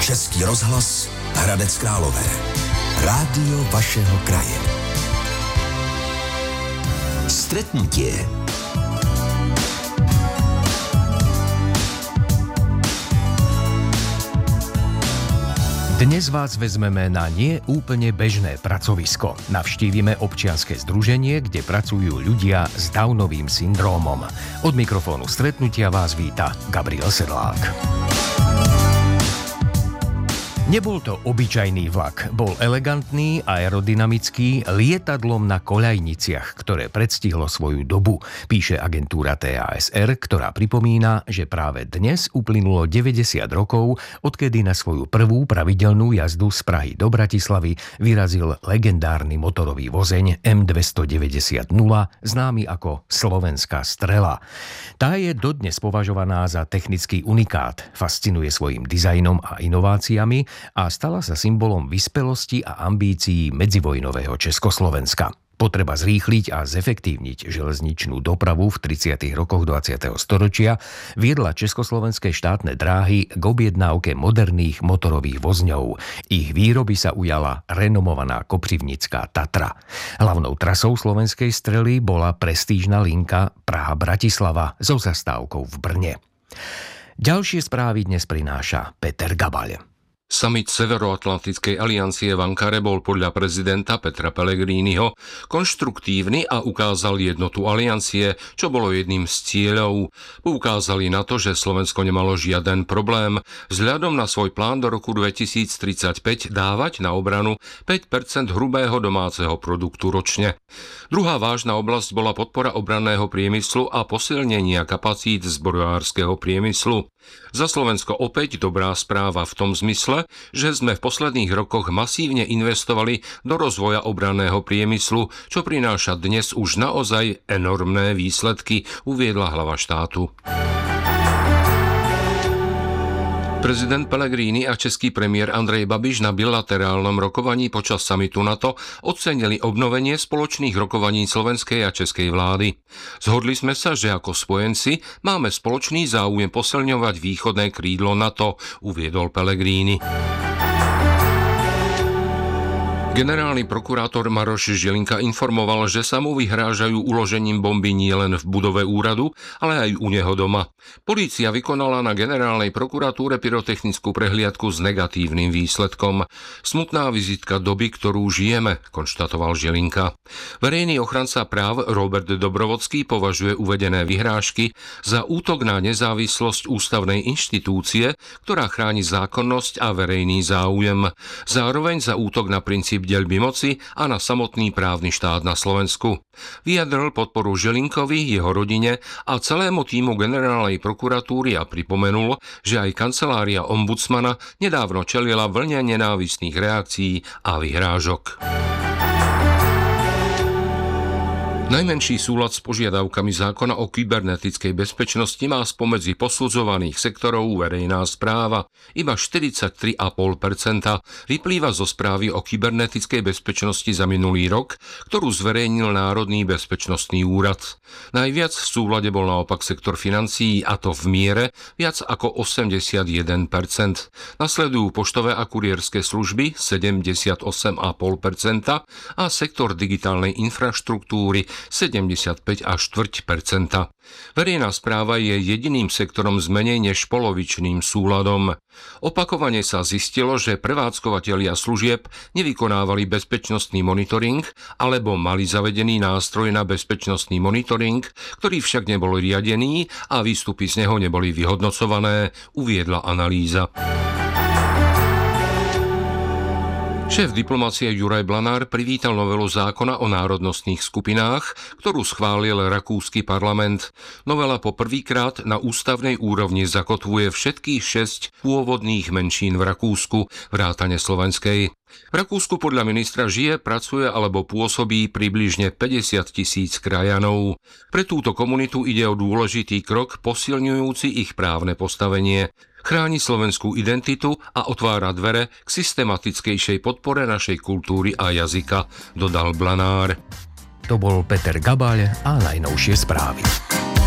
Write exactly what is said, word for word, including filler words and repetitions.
Český rozhlas Hradec Králové. Rádio vašeho kraje. Stretnutie. Dnes vás vezmeme na nie úplne bežné pracovisko. Navštívime občianske združenie, kde pracujú ľudia s Downovým syndrómom. Od mikrofónu Stretnutia vás víta Gabriel Sedlák. Nebol to obyčajný vlak, bol elegantný, aerodynamický, lietadlom na koľajniciach, ktoré predstihlo svoju dobu, píše agentúra té á es er, ktorá pripomína, že práve dnes uplynulo deväťdesiat rokov, odkedy na svoju prvú pravidelnú jazdu z Prahy do Bratislavy vyrazil legendárny motorový vozeň em dvestodeväťdesiat nula, známy ako Slovenská strela. Tá je dodnes považovaná za technický unikát, fascinuje svojim dizajnom a inováciami a stala sa symbolom vyspelosti a ambícií medzivojnového Československa. Potreba zrýchliť a zefektívniť železničnú dopravu v tridsiatych rokoch dvadsiateho storočia viedla československé štátne dráhy k objednávke moderných motorových vozňov. Ich výroby sa ujala renomovaná kopřivnická Tatra. Hlavnou trasou slovenskej strely bola prestížna linka Praha-Bratislava so zastávkou v Brne. Ďalšie správy dnes prináša Peter Gabaľ. Summit Severoatlantickej aliancie v Ankare bol podľa prezidenta Petra Pellegriniho konštruktívny a ukázal jednotu aliancie, čo bolo jedným z cieľov. Poukázali na to, že Slovensko nemalo žiaden problém vzhľadom na svoj plán do roku dvetisíctridsaťpäť dávať na obranu päť percent hrubého domáceho produktu ročne. Druhá vážna oblasť bola podpora obranného priemyslu a posilnenia kapacít zbrojárskeho priemyslu. Za Slovensko opäť dobrá správa v tom zmysle, že sme v posledných rokoch masívne investovali do rozvoja obranného priemyslu, čo prináša dnes už naozaj enormné výsledky, uviedla hlava štátu. Prezident Pellegrini a český premiér Andrej Babiš na bilaterálnom rokovaní počas samitu NATO ocenili obnovenie spoločných rokovaní slovenskej a českej vlády. Zhodli sme sa, že ako spojenci máme spoločný záujem posilňovať východné krídlo NATO, uviedol Pellegrini. Generálny prokurátor Maroš Žilinka informoval, že sa mu vyhrážajú uložením bomby nielen v budove úradu, ale aj u neho doma. Polícia vykonala na generálnej prokuratúre pyrotechnickú prehliadku s negatívnym výsledkom. Smutná vizitka doby, ktorú žijeme, konštatoval Žilinka. Verejný ochranca práv Robert Dobrovodský považuje uvedené vyhrážky za útok na nezávislosť ústavnej inštitúcie, ktorá chráni zákonnosť a verejný záujem. Zároveň za útok na princíp deľby moci a na samotný právny štát na Slovensku. Vyjadril podporu Žilinkovi, jeho rodine a celému tímu generálnej prokuratúry a pripomenul, že aj kancelária ombudsmana nedávno čelila vlne nenávistných reakcií a vyhrážok. Najmenší súlad s požiadavkami zákona o kybernetickej bezpečnosti má spomedzi posudzovaných sektorov verejná správa. Iba štyridsaťtri celá päť percenta vyplýva zo správy o kybernetickej bezpečnosti za minulý rok, ktorú zverejnil Národný bezpečnostný úrad. Najviac v súlade bol naopak sektor financií, a to v miere viac ako osemdesiatjeden percent. Nasledujú poštové a kurierské služby sedemdesiatosem celá päť percenta a sektor digitálnej infraštruktúry sedemdesiatpäť celá štyri percenta. Verejná správa je jediným sektorom s menej než polovičným súladom. Opakovane sa zistilo, že prevádzkovatelia služieb nevykonávali bezpečnostný monitoring alebo mali zavedený nástroj na bezpečnostný monitoring, ktorý však nebol riadený a výstupy z neho neboli vyhodnocované, uviedla analýza. Šéf diplomacie Juraj Blanár privítal novelu zákona o národnostných skupinách, ktorú schválil rakúsky parlament. Novela po prvýkrát na ústavnej úrovni zakotvuje všetkých šesť pôvodných menšín v Rakúsku, vrátane slovenskej. V Rakúsku podľa ministra žije, pracuje alebo pôsobí približne päťdesiat tisíc krajanov. Pre túto komunitu ide o dôležitý krok posilňujúci ich právne postavenie. Chráni slovenskú identitu a otvára dvere k systematickejšej podpore našej kultúry a jazyka, dodal Blanár. To bol Peter Gabaľ a najnovšie správy.